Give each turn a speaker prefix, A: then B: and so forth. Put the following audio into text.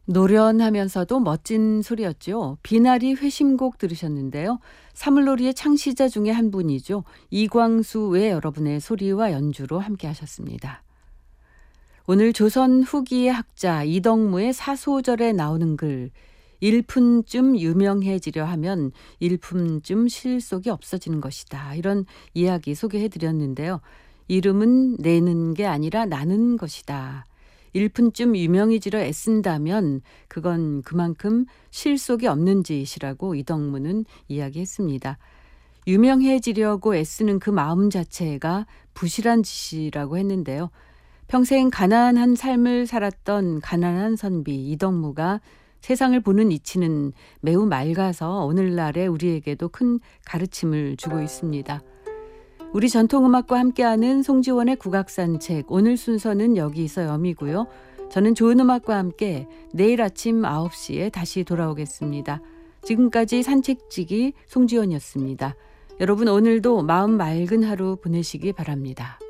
A: 노련하면서도 멋진 소리였죠. 비나리 회심곡 들으셨는데요. 사물놀이의 창시자 중에 한 분이죠. 이광수 외 여러분의 소리와 연주로 함께 하셨습니다. 오늘 조선 후기의 학자 이덕무의 사소절에 나오는 글 일푼쯤 유명해지려 하면 일품쯤 실속이 없어지는 것이다. 이런 이야기 소개해드렸는데요. 이름은 내는 게 아니라 나는 것이다. 일푼쯤 유명해지려 애쓴다면 그건 그만큼 실속이 없는 짓이라고 이덕무는 이야기했습니다. 유명해지려고 애쓰는 그 마음 자체가 부실한 짓이라고 했는데요. 평생 가난한 삶을 살았던 가난한 선비 이덕무가 세상을 보는 이치는 매우 맑아서 오늘날의 우리에게도 큰 가르침을 주고 있습니다. 우리 전통음악과 함께하는 송지원의 국악산책, 오늘 순서는 여기서 여미고요. 저는 좋은 음악과 함께 내일 아침 9시에 다시 돌아오겠습니다. 지금까지 산책지기 송지원이었습니다. 여러분 오늘도 마음 맑은 하루 보내시기 바랍니다.